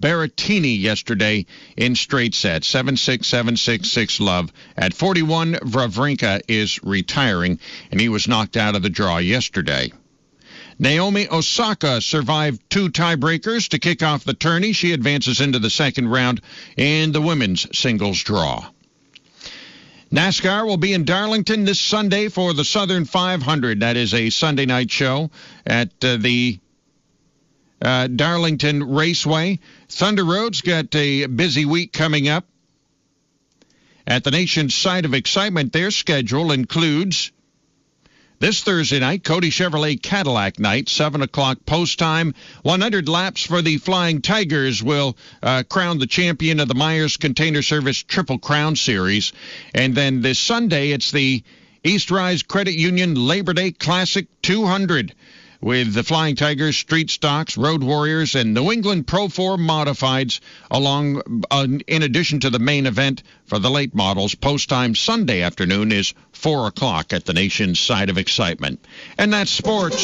Berrettini yesterday in straight sets. 7-6, 7-6, 6-love. At 41, Wawrinka is retiring, and he was knocked out of the draw yesterday. Naomi Osaka survived 2 tiebreakers to kick off the tourney. She advances into the second round in the women's singles draw. NASCAR will be in Darlington this Sunday for the Southern 500. That is a Sunday night show at the Darlington Raceway. Thunder Road's got a busy week coming up. At the nation's site of excitement, their schedule includes this Thursday night, Cody Chevrolet Cadillac night, 7 o'clock post time. 100 laps for the Flying Tigers will crown the champion of the Myers Container Service Triple Crown Series. And then this Sunday, it's the East Rise Credit Union Labor Day Classic 200 with the Flying Tigers, Street Stocks, Road Warriors, and New England Pro 4 Modifieds, in addition to the main event for the late models. Post time Sunday afternoon is 4 o'clock at the nation's site of excitement. And that's sports.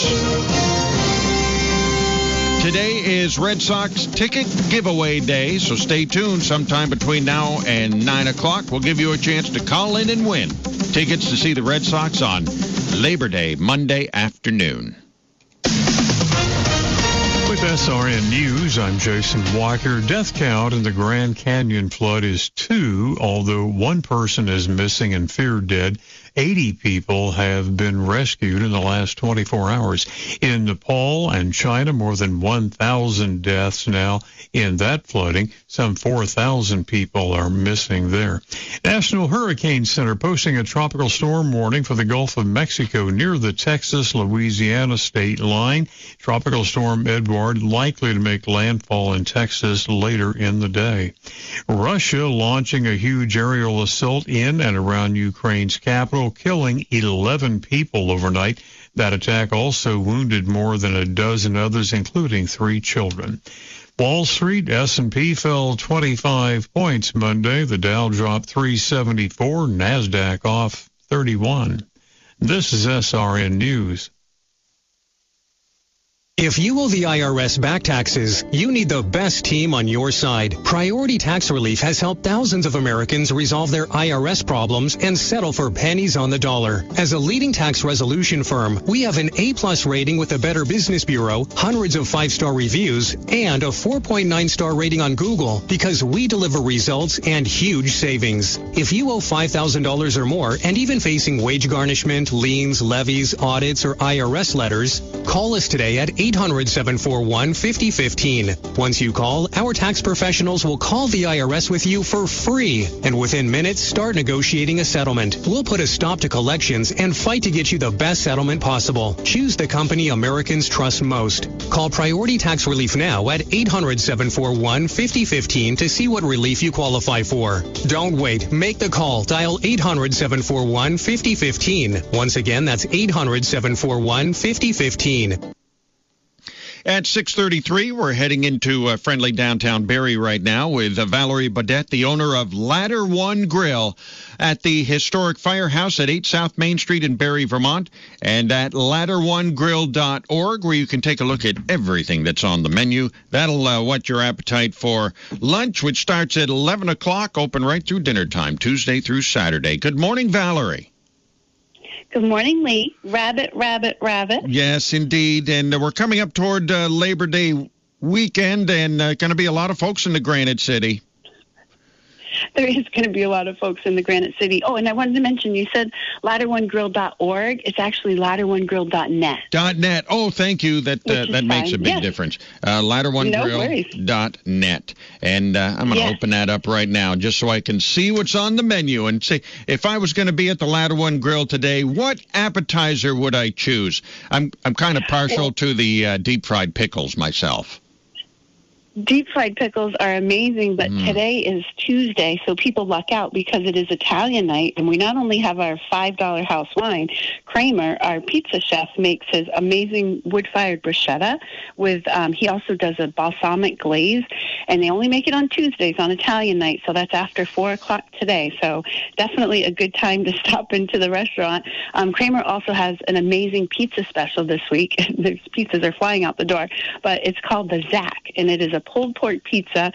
Today is Red Sox ticket giveaway day, so stay tuned. Sometime between now and 9 o'clock, we'll give you a chance to call in and win tickets to see the Red Sox on Labor Day, Monday afternoon. With SRN News, I'm Jason Walker. Death count in the Grand Canyon flood is 2, although 1 person is missing and feared dead. 80 people have been rescued in the last 24 hours. In Nepal and China, more than 1,000 deaths now in that flooding. Some 4,000 people are missing there. National Hurricane Center posting a tropical storm warning for the Gulf of Mexico near the Texas-Louisiana state line. Tropical storm Edward likely to make landfall in Texas later in the day. Russia launching a huge aerial assault in and around Ukraine's capital, killing 11 people overnight. That attack also wounded more than a dozen others, including 3 children. Wall Street, S&P fell 25 points Monday. The Dow dropped 374, NASDAQ off 31. This is SRN News. If you owe the IRS back taxes, you need the best team on your side. Priority Tax Relief has helped thousands of Americans resolve their IRS problems and settle for pennies on the dollar. As a leading tax resolution firm, we have an A+ rating with the Better Business Bureau, hundreds of 5-star reviews, and a 4.9-star rating on Google because we deliver results and huge savings. If you owe $5,000 or more and even facing wage garnishment, liens, levies, audits, or IRS letters, call us today at 800-741-5015. Once you call, our tax professionals will call the IRS with you for free, and within minutes start negotiating a settlement. We'll put a stop to collections and fight to get you the best settlement possible. Choose the company Americans trust most. Call Priority Tax Relief now at 800-741-5015 to see what relief you qualify for. Don't wait. Make the call. Dial 800-741-5015. Once again, that's 800-741-5015. At 6:33, we're heading into friendly downtown Barrie right now with Valerie Baudette, the owner of Ladder One Grill at the historic Firehouse at 8 South Main Street in Barrie, Vermont, and at ladderonegrill.org, where you can take a look at everything that's on the menu. That'll whet your appetite for lunch, which starts at 11 o'clock, open right through dinner time, Tuesday through Saturday. Good morning, Valerie. Good morning, Lee. Rabbit, rabbit, rabbit. Yes, indeed. And we're coming up toward Labor Day weekend, and going to be a lot of folks in the Granite City. There is going to be a lot of folks in the Granite City. Oh, and I wanted to mention, you said ladderonegrill.org. It's actually ladderonegrill.net. .net. Oh, thank you. That makes a big difference. Ladderonegrill.net. And I'm going to open that up right now just so I can see what's on the menu and see if I was going to be at the Ladder One Grill today, what appetizer would I choose? I'm kind of partial to the deep-fried pickles myself. Deep-fried pickles are amazing, but today is Tuesday, so people luck out because it is Italian night, and we not only have our $5 house wine, Kramer, our pizza chef, makes his amazing wood-fired bruschetta with, he also does a balsamic glaze, and they only make it on Tuesdays on Italian night, so that's after 4 o'clock today, so definitely a good time to stop into the restaurant. Kramer also has an amazing pizza special this week. The pizzas are flying out the door, but it's called the Zack, and it is a pulled pork pizza